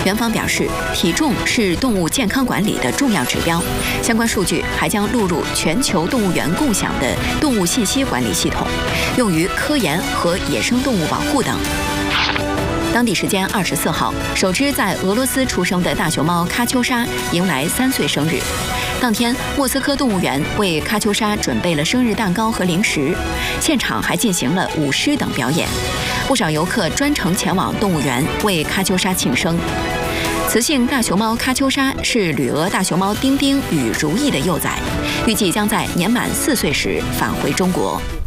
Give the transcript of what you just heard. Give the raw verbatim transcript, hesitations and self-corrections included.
园方表示，体重是动物健康管理的重要指标，相关数据还将录入全球动物园共享的动物信息管理系统，用于科研和野生动物保护等。当地时间二十四号，首只在俄罗斯出生的大熊猫喀秋莎迎来三岁生日。当天，莫斯科动物园为喀秋莎准备了生日蛋糕和零食，现场还进行了舞狮等表演。不少游客专程前往动物园为喀秋莎庆生。雌性大熊猫喀秋莎是旅俄大熊猫丁丁与如意的幼崽，预计将在年满四岁时返回中国。